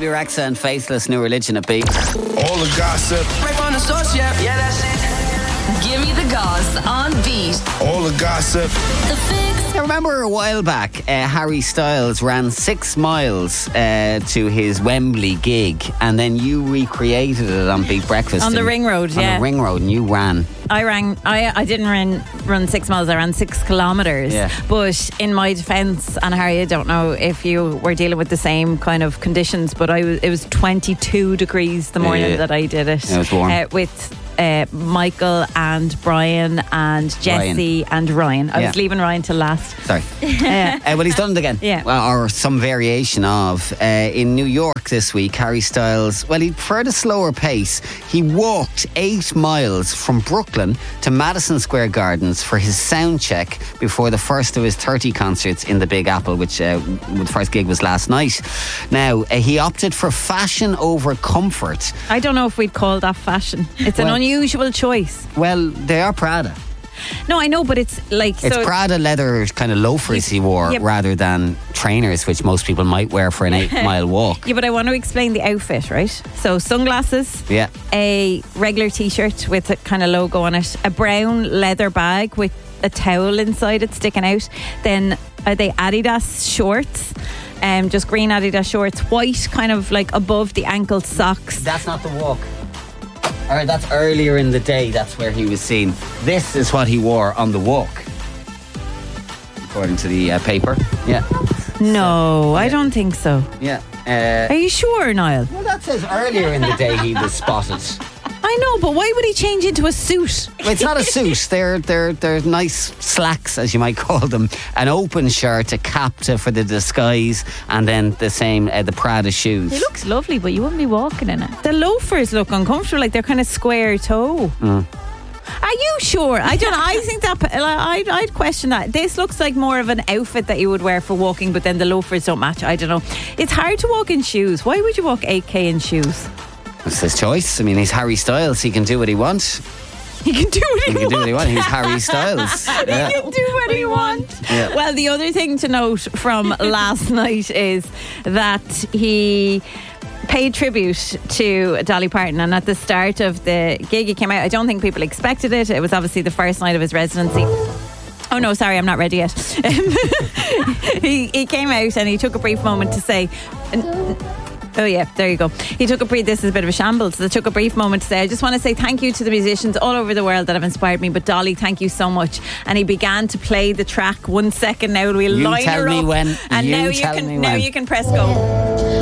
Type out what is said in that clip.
Bebe Rexha and Faithless, New Religion at Beat. All the gossip. Right from the source, yeah, that's it. Give me the goss on Beat. All the gossip. The Fix. I remember a while back, Harry Styles ran 6 miles to his Wembley gig, and then you recreated it on Beat Breakfast. On the Ring Road, on yeah. the Ring Road, and you ran. I didn't run 6 miles, I ran 6 kilometres. Yeah. But in my defence, and Harry, I don't know if you were dealing with the same kind of conditions, but it was 22 degrees the morning that I did it. Yeah, it was warm. With Michael and Brian and Jesse and Ryan. I was leaving Ryan till last. Sorry. Well, he's done it again. Yeah. Well, or some variation of. In New York this week, Harry Styles, well, he preferred a slower pace. He walked 8 miles from Brooklyn to Madison Square Gardens for his sound check before the first of his 30 concerts in the Big Apple, which the first gig was last night. Now, he opted for fashion over comfort. I don't know if we'd call that fashion. It's an unusual choice. Well, they are Prada. No, I know, but it's like... It's Prada leather kind of loafers he wore rather than trainers, which most people might wear for an 8-mile walk. Yeah, but I want to explain the outfit, right? So sunglasses, a regular t-shirt with a kind of logo on it, a brown leather bag with a towel inside it sticking out. Then are they Adidas shorts? Just green Adidas shorts, white kind of like above the ankle socks. That's not the walk. Or that's earlier in the day, that's where he was seen. This is what he wore on the walk, according to the paper. Yeah. No, I don't think so. Yeah. Are you sure, Niall? Well, that says earlier in the day he was spotted. I know, but why would he change into a suit? Well, it's not a suit. They're nice slacks, as you might call them. An open shirt, a cap for the disguise, and then the same the Prada shoes. He looks lovely, but you wouldn't be walking in it. The loafers look uncomfortable, like they're kind of square toe. Are you sure? I don't know. I think that I'd question that. This looks like more of an outfit that you would wear for walking, but then the loafers don't match. I don't know. It's hard to walk in shoes. Why would you walk 8k in shoes? It's his choice. I mean, he's Harry Styles. He can do what he wants. He can do what he wants. He can do what he wants. He's Harry Styles. He can do what he wants. Yeah. Well, the other thing to note from last night is that he paid tribute to Dolly Parton, and at the start of the gig he came out. I don't think people expected it. It was obviously the first night of his residency. Oh no, sorry, I'm not ready yet. He came out and he took a brief moment to say... Oh yeah, there you go. This is a bit of a shambles. They took a brief moment to say, I just want to say thank you to the musicians all over the world that have inspired me, but Dolly, thank you so much. And he began to play the track. 1 second now, we'll line her up. You tell me when. And now you can press go.